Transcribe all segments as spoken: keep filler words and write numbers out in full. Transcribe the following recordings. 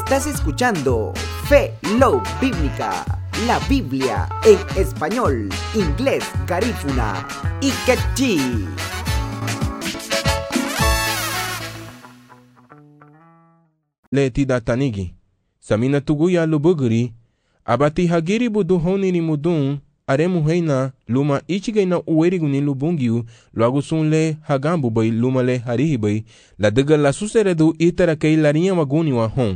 Estás escuchando Fe, Love Bíblica, la Biblia en español, inglés, garífuna y quechí. Le tida tanigi, samina tuguya lubuguri, abati hagiri budu honiri mudun, aremu reina, luma ichigaina ueriguni lubungiu, logo sun le hagambu bai luma le harihibai, la dega la suseredu itara kei larinha maguni wa hon.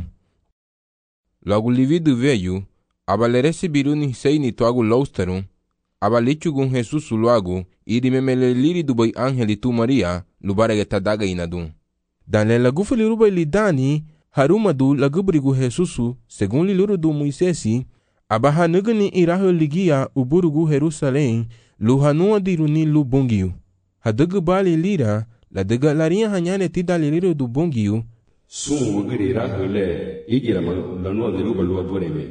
Logo lividu veio, abaleresi biruni seini tuagu lousterum, abalichugun Jesus logo, iri memele liri dubai angeli tu Maria, lubarega daga inadun. Dan le lagufali rubai lidani, harumadu lagubrigu Jesusu, segundo livro do Moisés, abahanugani irahu ligia uburugu Jerusalém, luhanua diruni lubungiu. Hadugu bali lira, la dega larinha hanyane tida liriru do bungiu, sum wugiri irahu le, igira lanua diruba lua bureme.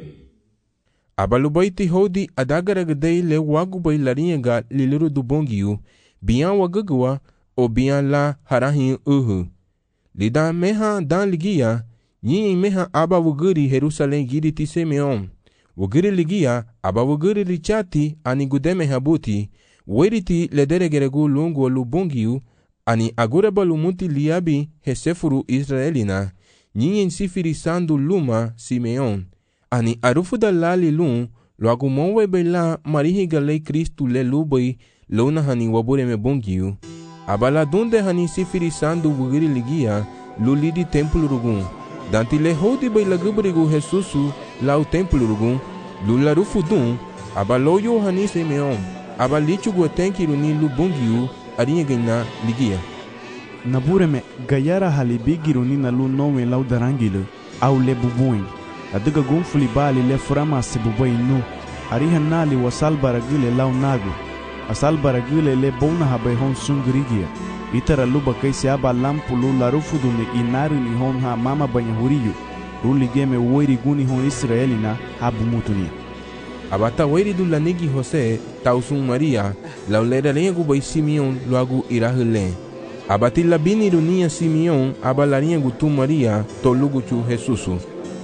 Abalubaiti hodi adagaragadei le wagubai larinha ga liriru do bungiu, bian wagagua, o bian la harahin uhu. Lida meha dan ligia, Yin meha aba wuguri Jerusalém giri ti Simeon. Wuguri ligia aba wuguri richati ani gudeme habuti. Weriti lederegeregu lungu lubungiu ani agora balumuti liabi hesefuru Israelina. Yin sifiri sandu luma Simeon. Ani arufu da lali lum lo agumonwe bela marihi galei Kristu le lubai lona hani wabureme bungiu. Abala dunde hani sifiri sandu wuguri ligia lulidi templo rugun. Danti le hodi bai lagubrigu Jesusu la o templo rugun, lularu fudun, abaloyo hani Simeon, abalichu guatenkiru ni lubungiu, arinha gaina ligia. Nabureme gayara halibigiru ni na lu nowe lau darangile, au le bubuin, adiga gunfuli bali le frama se bubai nu, ariha nali wasal baragile lau nagu, asal baragile le bona habe hon sungrigia. Itara luba kaisi aba lampu lu larufudu ni inaru ni hon ha mama banya huriyu. Ruli geme woiri guni hon Israeli na habu mutunia. Abata woiri du lanigi Jose, tausun Maria, laulera lengu bai Simeon luagu irahule. Abati labini runia Simeon, abalarinha gutu Maria, tolugu chu Jesusu.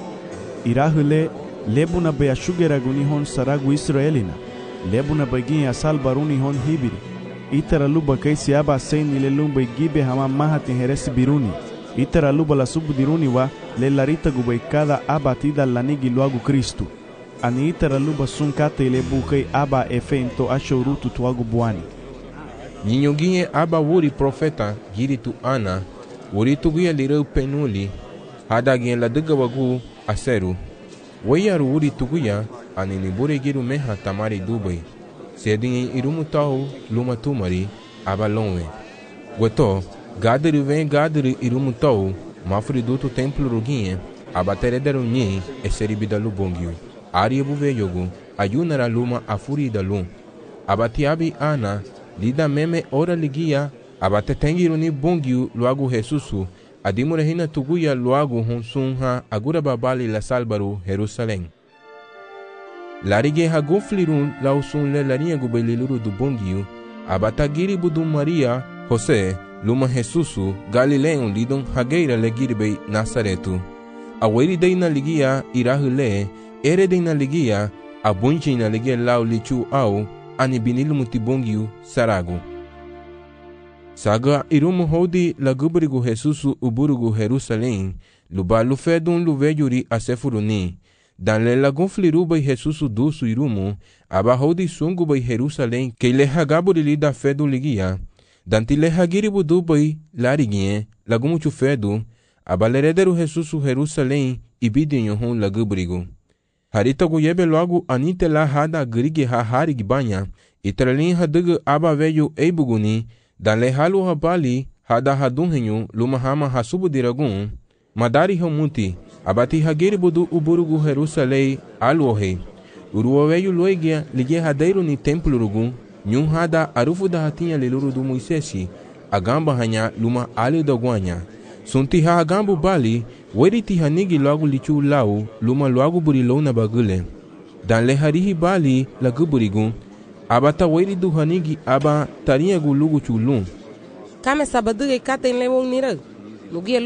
Irahule, lebuna bai ashugera guni hon saragu Israeli na. Lebuna bai gini asal baruni hon hibiri. Itara luba kaisi aba seini le lumba gibe hama mahati heresi biruni. Itara luba la subu diruni wa le larita gubai kada aba tida lanigi luagu Kristu. Ani itara luba sunkate ile bukai aba efento ashorutu tuagu buani. Ninyoginye aba wuri profeta giritu ana, wuri tuguya lireu penuli, hadagin la diga wagu aseru. Wayaru wuri tuguya ani nibure giru meha tamari dubai. Sedin irumu tau luma tumari abalonwe. Gueto, gadiri vem gadiri irumu tau, mafri duto templo ruginhe, abaterederu nyi eseribida lubongiu. Ari buve yogu, ayunara luma afuri da lum. Abatiabi ana, lida meme ora ligia, abatetengiru ni bongiu luagu Jesusu, adimurehina tuguya luagu honsunha agura babali la salbaru Jerusalém. Larige haguflirun lausun le larinha gubeliluru do bongiu, abatagiri budu Maria, José, luma Jesusu, Galileon lidon hageira legiribei Nazaretu. Aweri deina ligia irahule, ere deina ligia, abunchi na ligia lau lichu au, anibinilu mutibongiu saragu. Saga irumu hodi lagubrigu Jesusu uburugu Jerusalém, luba lufedun luvejuri asefuruni. Dan le lagun fliruba e Jesusu dusu irumu, abahodi sungu bai Jerusalém, que le hagaburi da fedu ligia. Danti le hagiribu dubai lariguinhe, lagumu chufedu, abalerederu Jesusu Jerusalém, ibidinho hon lagubrigu. Harita guyebe logo anite la hada grige ha harig banha, itralin hadugu aba veio eibuguni, dan le halu habali, hada hadunhenyu, luma hama hasubu diragun, madari homuti, abati hagiri budu uburugu Jerusalém aluohei. Uruoveio loigia ligue hadeiro ni templo rugun, nyun hada arufu da hatinha leluru do Moisés, agamba hanya luma ali da guanya. Sunti ha agambu bali, weriti hanigi logo lichu lau, luma logo burilou na bagule. Dan le harihi bali laguburigun, abata weri du hanigi aba tarinha gulugu chulum. Kame sabaduge katen lewong nira. Lugia